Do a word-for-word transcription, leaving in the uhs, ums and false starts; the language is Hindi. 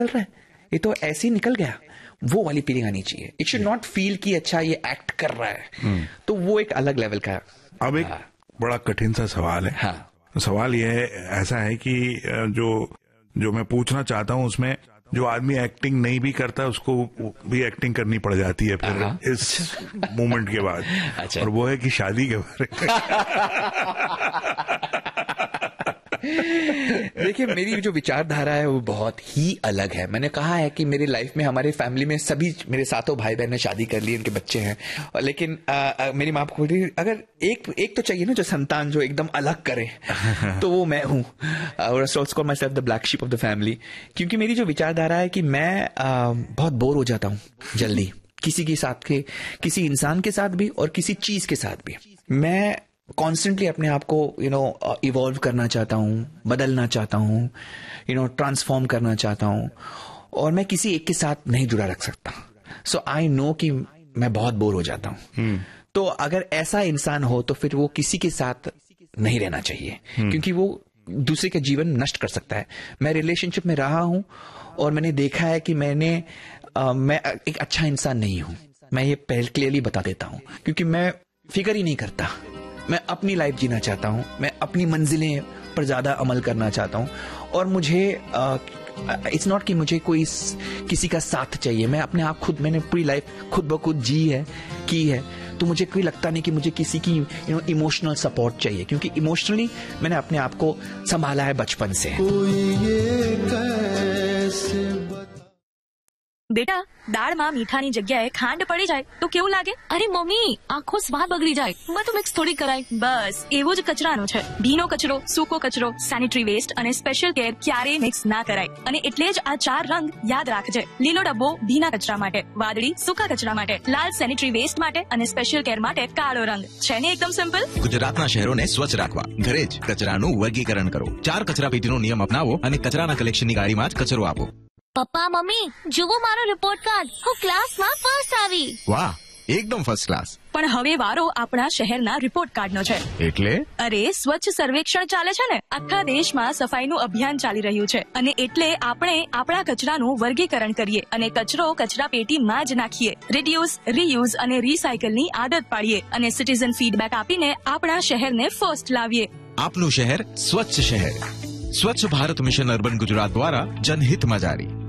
रहा है, ये तो ऐसे ही निकल गया, वो वाली फीलिंग आनी चाहिए। इट शुड नॉट फील कि अच्छा ये एक्ट कर रहा है, तो वो एक अलग लेवल का। अब एक बड़ा कठिन सा सवाल है। हाँ। सवाल ये है, ऐसा है कि जो जो मैं पूछना चाहता हूँ उसमें जो आदमी एक्टिंग नहीं भी करता उसको भी एक्टिंग करनी पड़ जाती है फिर इस मोमेंट के बाद। अच्छा। और वो है कि शादी के बारे में। देखिए, मेरी जो विचारधारा है वो बहुत ही अलग है। मैंने कहा है कि मेरी लाइफ में, हमारे फैमिली में सभी मेरे सातों भाई बहन ने शादी कर ली, उनके बच्चे हैं, लेकिन आ, आ, मेरी माँ को अगर एक एक तो चाहिए ना जो संतान जो एकदम अलग करे, तो वो मैं हूँ। और call my self the black sheep of the family, क्योंकि मेरी जो विचारधारा है कि मैं आ, बहुत बोर हो जाता हूँ जल्दी, किसी के साथ के, किसी इंसान के साथ भी और किसी चीज के साथ भी। मैं कॉन्स्टेंटली अपने आप को यू नो इवॉल्व करना चाहता हूँ, बदलना चाहता हूँ, यू नो ट्रांसफॉर्म करना चाहता हूँ, और मैं किसी एक के साथ नहीं जुड़ा रख सकता। सो आई नो कि मैं बहुत बोर हो जाता हूँ। hmm. तो अगर ऐसा इंसान हो तो फिर वो किसी के साथ नहीं रहना चाहिए, hmm. क्योंकि वो दूसरे का जीवन नष्ट कर सकता है। मैं रिलेशनशिप में रहा हूँ और मैंने देखा है कि मैंने आ, मैं एक अच्छा इंसान नहीं हूँ। मैं ये पहले क्लियरली बता देता हूँ, क्योंकि मैं फिक्र ही नहीं करता। मैं अपनी लाइफ जीना चाहता हूँ, मैं अपनी मंजिलें पर ज्यादा अमल करना चाहता हूँ, और मुझे इट्स नॉट कि मुझे कोई किसी का साथ चाहिए। मैं अपने आप खुद, मैंने पूरी लाइफ खुद ब खुद जी है, की है, तो मुझे कोई लगता नहीं कि मुझे किसी की यू नो इमोशनल सपोर्ट चाहिए, क्योंकि इमोशनली मैंने अपने आप को संभाला है बचपन से। બેટા, દાળમાં મીઠાની જગ્યાએ ખાંડ પડી જાય તો કેવું લાગે? અરે મમ્મી, આખો સ્વાદ બગડી જાય. બધું મિક્સ થોડી કરાય. બસ એવું જ કચરાનો છે. ભીનો કચરો, સૂકો કચરો, સેનિટરી વેસ્ટ અને સ્પેશિયલ કેર ક્યારેય મિક્સ ના કરાય. અને એટલે જ આ ચાર રંગ યાદ રાખજે. લીલો ડબ્બો ભીના કચરા માટે, વાદળી સૂકા કચરા માટે, લાલ સેનિટરી વેસ્ટ માટે અને સ્પેશિયલ કેર માટે કાળો રંગ. છે ને એકદમ સિમ્પલ? ગુજરાતના શહેરોને સ્વચ્છ રાખવા ઘરે જ કચરાનું વર્ગીકરણ કરો. ચાર કચરા પેટીનો નિયમ અપનાવો અને કચરાના કલેક્શનની ગાડીમાં જ કચરો આપો. પપ્પા મમ્મી, જુઓ મારો રિપોર્ટ કાર્ડ. હું ક્લાસમાં ફર્સ્ટ આવી. વાહ, એકદમ ફર્સ્ટ ક્લાસ. પણ હવે વારો આપણા શહેરના રિપોર્ટ કાર્ડનો છે. એટલે? અરે, સ્વચ્છ સર્વેક્ષણ ચાલે છે ને. આખા દેશમાં સફાઈનું અભિયાન ચાલી રહ્યું છે, અને એટલે આપણે આપણા કચરાનું વર્ગીકરણ કરીએ અને કચરો કચરા પેટીમાં જ નાખીએ. રિડ્યુસ, રીયુઝ અને રીસાયકલની આદત પાડીએ અને સિટીઝન ફીડબેક આપીને આપણા શહેરને ફર્સ્ટ લાવીએ. આપનું શહેર સ્વચ્છ શહેર. સ્વચ્છ ભારત મિશન અર્બન ગુજરાત દ્વારા જનહિતમાં જારી.